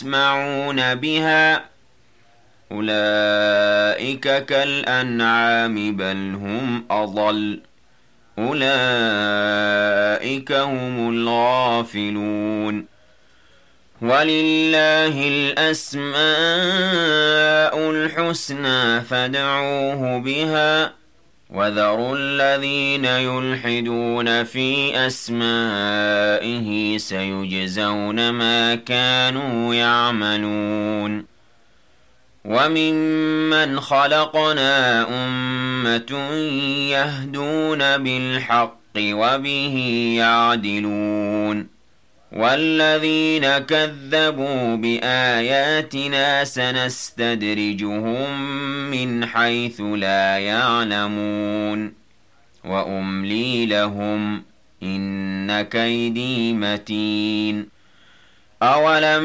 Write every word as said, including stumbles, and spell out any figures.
يسمعون بها أولئك كالأنعام بل هم أضل أولئك هم الغافلون ولله الأسماء الحسنى فادعوه بها وذروا الذين يلحدون في أسمائه سيجزون ما كانوا يعملون وممن خلقنا أمة يهدون بالحق وبه يعدلون والذين كذبوا بآياتنا سنستدرجهم من حيث لا يعلمون وأملي لهم إن كيدي متين أولم